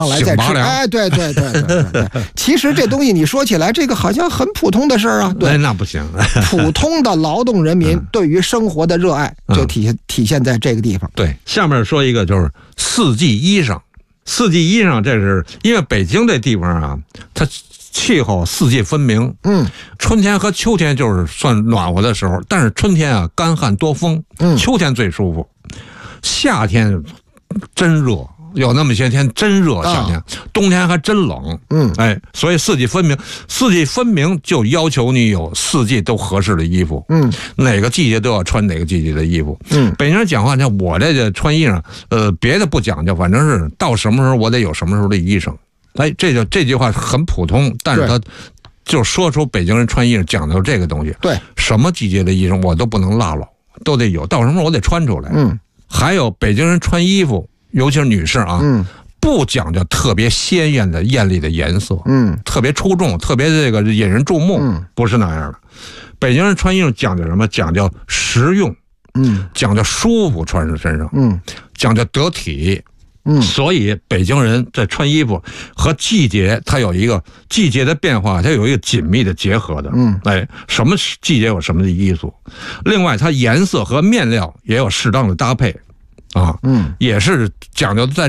来再吃，哎，对，其实这东西你说起来，这个好像很普通的事儿啊。对， 那不行。 普通的劳动人民对于生活的热爱，就体现在这个地方。 对，下面说一个就是四季衣裳。四季衣裳，这是因为北京这地方啊，它气候四季分明。春天和秋天就是算暖和的时候，但是春天啊干旱多风，秋天最舒服，夏天真热。有那么些天真热，夏天，冬天还真冷。所以四季分明，四季分明就要求你有四季都合适的衣服。哪个季节都要穿哪个季节的衣服。北京人讲话，像我这个穿衣裳，别的不讲究，反正是到什么时候我得有什么时候的衣裳。哎，这句话很普通，但是他就说出北京人穿衣裳讲究这个东西。 对， 什么季节的衣裳我都不能落了，都得有，到什么时候我得穿出来。还有北京人穿衣服。尤其是女士啊，不讲究特别鲜艳的艳丽的颜色，特别出众，特别这个引人注目，不是那样的。北京人穿衣服讲究什么？讲究实用，讲究舒服，穿在身上，讲究得体。所以北京人在穿衣服和季节，它有一个季节的变化，它有一个紧密的结合的。什么季节有什么的衣服，另外它颜色和面料也有适当的搭配。也是讲究在